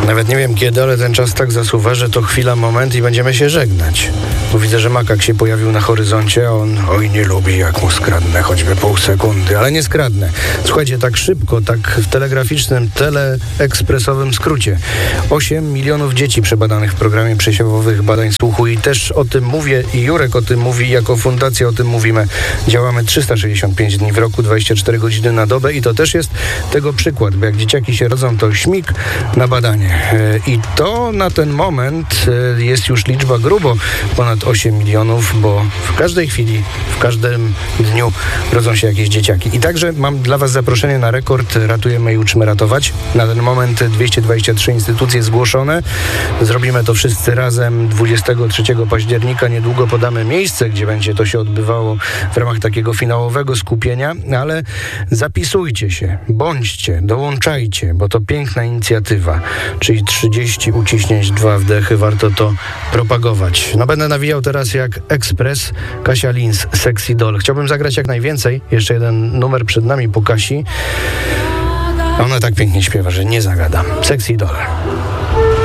Nawet nie wiem kiedy, ale ten czas tak zasuwa, że to chwila, moment i będziemy się żegnać. Bo widzę, że makak się pojawił na horyzoncie, a on nie lubi, jak mu skradnę choćby pół sekundy, ale nie skradnę. Słuchajcie, tak szybko, tak w telegraficznym, teleekspresowym skrócie. 8 milionów dzieci przebadanych w programie przesiewowych badań słuchu i też o tym mówię i Jurek o tym mówi, jako fundacja o tym mówimy. Działamy 365 dni w roku, 24 godziny na dobę i to też jest tego przykład, bo jak dzieciaki się rodzą, to śmig na badanie. I to na ten moment jest już liczba grubo ponad 8 milionów, bo w każdej chwili, w każdym dniu rodzą się jakieś dzieciaki. I także mam dla Was zaproszenie na rekord Ratujemy i uczymy ratować. Na ten moment 223 instytucje zgłoszone. Zrobimy to wszyscy razem 23 października. Niedługo podamy miejsce, gdzie będzie to się odbywało w ramach takiego finałowego skupienia, ale zapisujcie się, bądźcie, dołączajcie, bo to piękna inicjatywa, czyli 30 uciśnięć, 2 wdechy, warto to propagować. No będę nawijał teraz jak ekspres. Kasia Lins, Sexy Doll. Chciałbym zagrać jak najwięcej. Jeszcze jeden numer przed nami po Kasi. Ona tak pięknie śpiewa, że nie zagadam. Sexy Doll.